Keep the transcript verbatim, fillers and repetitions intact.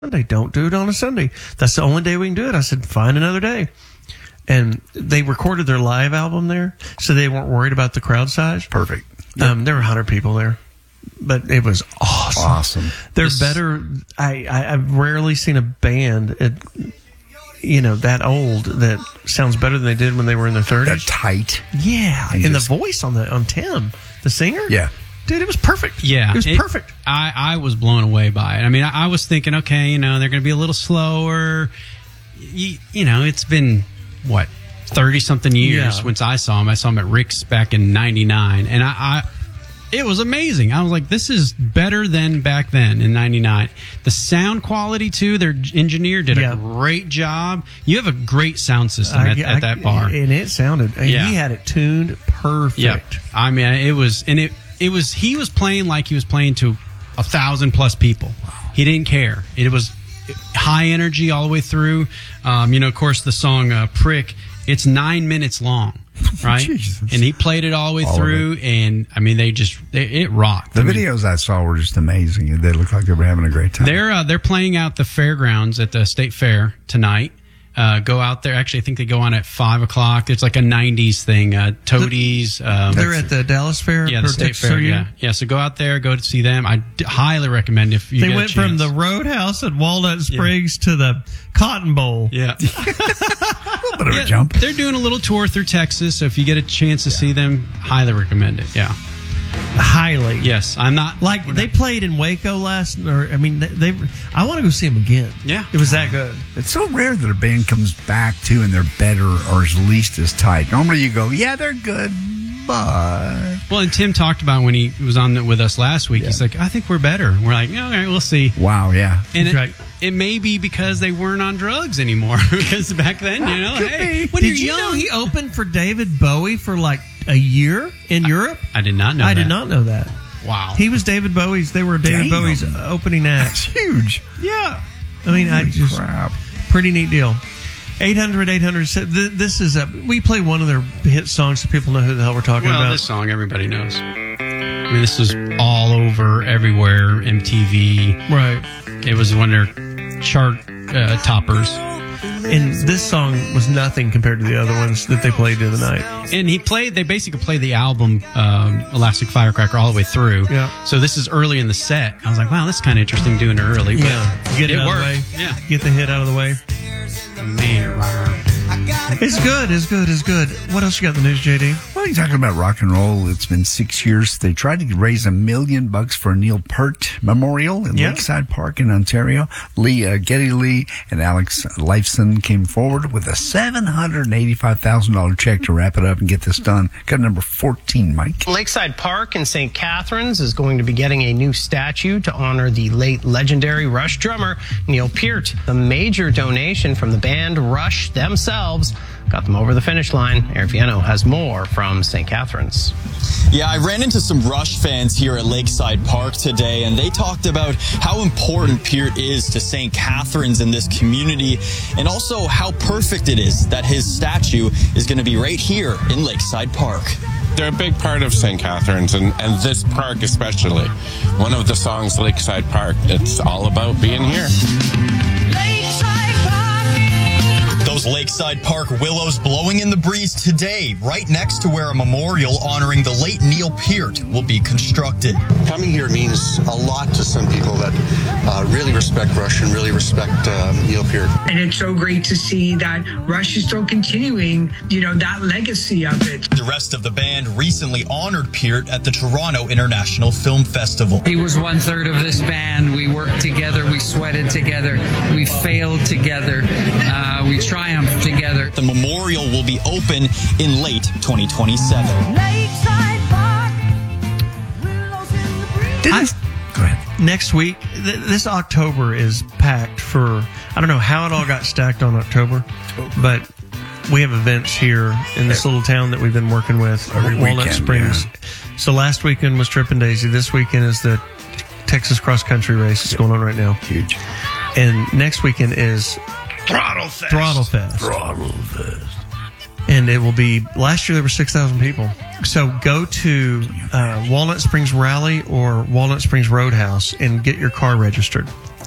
Sunday. Don't do it on a Sunday. That's the only day we can do it. I said, find another day. And they recorded their live album there, so they weren't worried about the crowd size. Perfect. Yep. Um, there were one hundred people there, but it was awesome. Awesome. They're This- better. I, I, I've rarely seen a band, it, you know, that old that sounds better than they did when they were in their That thirties. tight. Yeah, And and just- the voice on the on Tim, the singer. Yeah. Dude, it was perfect. Yeah, it was it- perfect. I, I was blown away by it. I mean, I, I was thinking, okay, you know, they're going to be a little slower. You, you know, it's been, what, thirty-something years Yeah. since I saw him. I saw him at Rick's back in ninety-nine, and I, I it was amazing. I was like, this is better than back then in ninety-nine. The sound quality, too, their engineer did Yeah. a great job. You have a great sound system I- at, I- at that bar. and it sounded. Yeah. He had it tuned perfect. Yeah, I mean, it was, and it it was. He was playing like he was playing to a thousand plus people. He didn't care. It was high energy all the way through. Um, you know, of course, the song uh, "Prick." It's nine minutes long, right? Jesus. And he played it all the way All of through, and I mean, they just they, it rocked. The I mean, videos I saw were just amazing. They looked like they were having a great time. They're uh, they're playing out the fairgrounds at the state fair tonight. Uh, go out there. Actually, I think they go on at five o'clock. It's like a nineties thing. Uh, Toadies. Um, They're at the Dallas Fair. yeah, the or state Texas fair. Fair Yeah, yeah. So go out there, go to see them. I d- highly recommend if you. They get a went from chance. the Roadhouse at Walnut Springs to the Cotton Bowl. yeah. a little bit of Yeah, a jump. They're doing a little tour through Texas, so if you get a chance to see them, highly recommend it. Yeah. Highly. Yes, I'm not Like they played in Waco last, or I mean, they. they I want to go see them again. Yeah. it was that good. It's so rare that a band comes back to and they're better or at least as tight. Normally you go, yeah, they're good, but... Well, and Tim talked about when he was on the, with us last week. He's like, I think we're better. We're like, all right, we'll see. Wow, yeah. And it, Right. it may be because they weren't on drugs anymore. Because back then, you know, Could hey, be. when Did you're you young, know he opened for David Bowie for like a year in Europe? I did not know. I that. did not know that. Wow. He was David Bowie's. They were David Damn. Bowie's opening That's act. huge. Yeah, I mean, I Holy just crap. pretty neat deal. eight hundred, eight hundred. th- This is a. We play one of their hit songs so people know who the hell we're talking Well, about. this song everybody knows. I mean, this was all over, everywhere, M T V. Right. It was one of their chart uh, toppers. And this song was nothing compared to the other ones that they played the other night. And he played, they basically played the album um, Elastic Firecracker all the way through. Yeah. So this is early in the set. I was like, wow, that's kind of interesting doing it early. But Yeah. Get it, it out worked. of the way. Yeah. Get the hit out of the way. Man. It's good. It's good. It's good. What else you got in the news, J D? Well, you're talking about rock and roll. It's been six years. They tried to raise a million bucks for a Neil Peart Memorial in Yeah. Lakeside Park in Ontario. Lee, uh, Geddy Lee and Alex Lifeson came forward with a seven hundred eighty-five thousand dollars check to wrap it up and get this done. Got number fourteen, Mike. Lakeside Park in Saint Catharines is going to be getting a new statue to honor the late legendary Rush drummer Neil Peart. The major donation from the band Rush themselves got them over the finish line. Eric Viano has more from Saint Catharines. Yeah, I ran into some Rush fans here at Lakeside Park today, and they talked about how important Peart is to Saint Catharines in this community, and also how perfect it is that his statue is going to be right here in Lakeside Park. They're a big part of Saint Catharines, and, and this park especially. One of the songs, Lakeside Park, it's all about being here. Those Lakeside Park willows blowing in the breeze today, right next to where a memorial honoring the late Neil Peart will be constructed. Coming here means a lot to some people that uh, really respect Rush and really respect um, Neil Peart. And it's so great to see that Rush is still continuing, you know, that legacy of it. The rest of the band recently honored Peart at the Toronto International Film Festival. He was one third of this band. We worked together. We sweated together. We failed together. Uh, we triumphed together. The memorial will be open in late twenty twenty-seven. I, Go ahead. next week, th- this October is packed for, I don't know how it all got stacked on October, but we have events here in this little town that we've been working with, Every Walnut weekend, Springs. So last weekend was Trippin' Daisy. This weekend is the Texas Cross Country Race. It's going on right now. Huge. And next weekend is Throttle Fest. Throttle Fest. Throttle Fest. And it will be, last year there were six thousand people. So go to uh, Walnut Springs Rally or Walnut Springs Roadhouse and get your car registered.